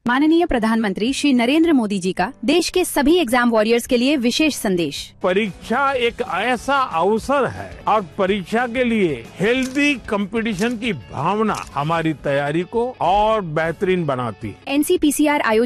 माननीय प्रधानमंत्री श्री नरेंद्र मोदी जी का देश के सभी एग्जाम वॉरियर्स के लिए विशेष संदेश। परीक्षा एक ऐसा अवसर है और परीक्षा के लिए हेल्दी कंपटीशन की भावना हमारी तैयारी को और बेहतरीन बनाती है। एनसीपीसीआर आयोजित